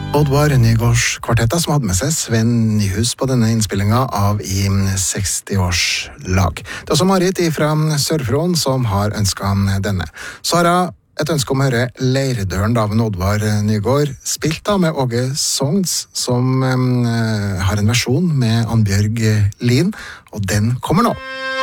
Oddvar Nygårds kvartetter som hadde med seg Sven Nyhus på denne innspillingen av i 60-årslag. Det er også Marit fra Sørfrån som har ønsket denne. Så har jeg et ønske om å høre Leirdøren av Oddvar Nygård, spilt da med Åge Sogns, som har en versjon med Annbjørg Lien, og den kommer nå.